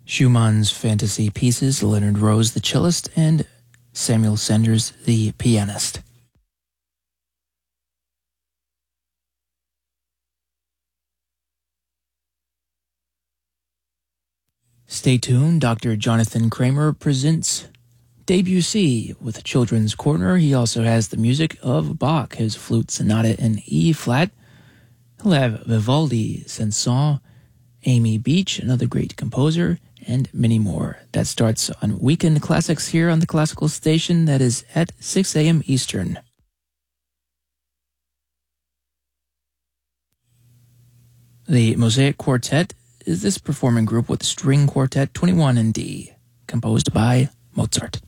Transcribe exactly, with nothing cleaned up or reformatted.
Schumann's fantasy pieces, Leonard Rose the cellist, and Samuel Sanders the pianist. Stay tuned, Doctor Jonathan Kramer presents Debussy with Children's Corner. He also has the music of Bach, his flute sonata in E-flat. He'll have Vivaldi, Saint-Saëns, Amy Beach, another great composer, and many more. That starts on Weekend Classics here on the Classical Station. That is at six a.m. Eastern. The Mosaic Quartet is this performing group with string quartet twenty-one in D, composed by Mozart.